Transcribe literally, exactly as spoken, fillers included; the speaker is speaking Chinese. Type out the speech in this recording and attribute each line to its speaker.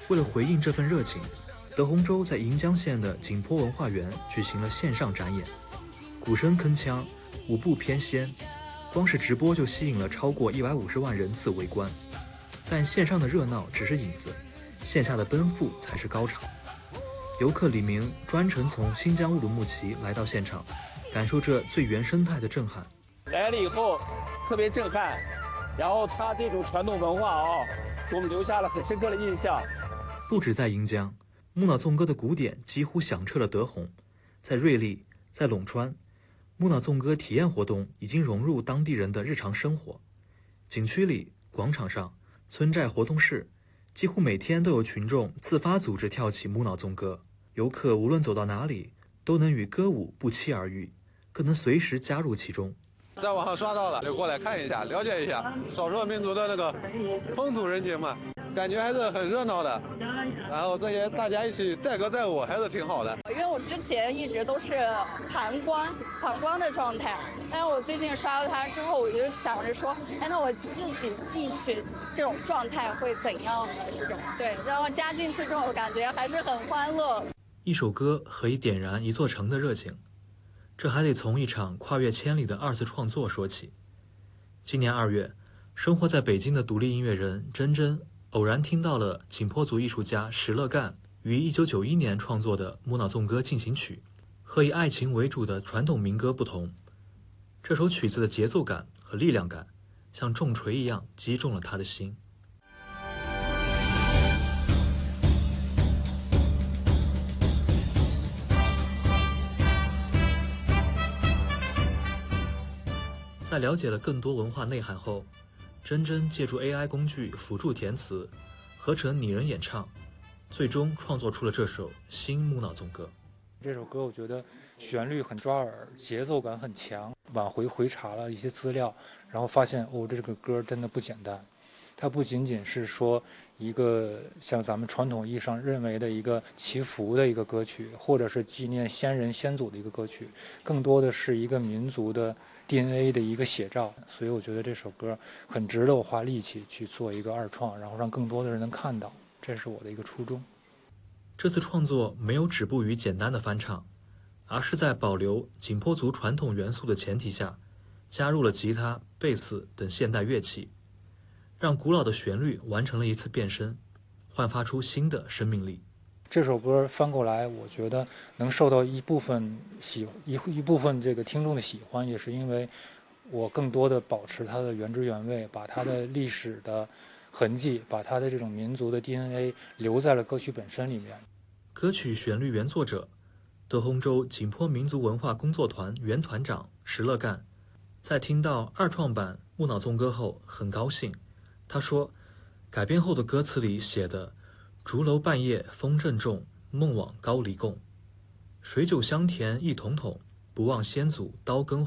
Speaker 1: 为了回应这份热情，德宏州在银江县的景颇文化园举行了线上展演，鼓声铿锵，舞步翩跹，光是直播就吸引了超过一百五十万人次围观。但线上的热闹只是影子，线下的奔赴才是高潮。游客李明专程从新疆乌鲁木齐来到现场，感受这最原生态的震撼。
Speaker 2: 来了以后特别震撼，然后他这种传统文化啊、哦，给我们留下了很深刻的印象。
Speaker 1: 不止在银江，木讷纵歌的鼓点几乎响彻了德宏。在瑞丽，在陇川，木讷纵歌体验活动已经融入当地人的日常生活。景区里、广场上、村寨活动室，几乎每天都有群众自发组织跳起木讷纵歌。游客无论走到哪里，都能与歌舞不期而遇，更能随时加入其中。
Speaker 3: 在网上刷到了，就过来看一下，了解一下少数民族的那个风土人情嘛，感觉还是很热闹的。然后这些大家一起载歌载舞，还是挺好的。
Speaker 4: 因为我之前一直都是旁观旁观的状态，但是我最近刷到它之后，我就想着说，哎，那我自己进去这种状态会怎样呢？这种对，然后加进去这种感觉还是很欢乐。
Speaker 1: 一首歌可以点燃一座城的热情。这还得从一场跨越千里的二次创作说起。今年二月，生活在北京的独立音乐人真真偶然听到了景颇族艺术家石乐干于一九九一年创作的《木讷纵歌进行曲》。和以爱情为主的传统民歌不同，这首曲子的节奏感和力量感像重锤一样击中了他的心。在了解了更多文化内涵后，真真借助 A I 工具辅助填词，合成拟人演唱，最终创作出了这首新木讷纵歌。
Speaker 5: 这首歌我觉得旋律很抓耳，节奏感很强。往回回查了一些资料，然后发现哦，这个歌真的不简单。它不仅仅是说一个像咱们传统意义上认为的一个祈福的一个歌曲，或者是纪念先人先祖的一个歌曲，更多的是一个民族的 D N A 的一个写照。所以我觉得这首歌很值得我花力气去做一个二创，然后让更多的人能看到，这是我的一个初衷。
Speaker 1: 这次创作没有止步于简单的翻唱，而是在保留景颇族传统元素的前提下，加入了吉他、贝斯等现代乐器，让古老的旋律完成了一次变身，焕发出新的生命力。
Speaker 5: 这首歌翻过来，我觉得能受到一部分喜一一部分这个听众的喜欢，也是因为我更多的保持它的原汁原味，把它的历史的痕迹，把它的这种民族的 D N A 留在了歌曲本身里面。
Speaker 1: 歌曲旋律原作者德宏州景颇民族文化工作团原团长石乐干，在听到二创版木讷纵歌后很高兴。他说，改编后的歌词里写的竹楼半夜风正重，梦往高黎贡，水酒香甜一桶桶，不忘先祖刀耕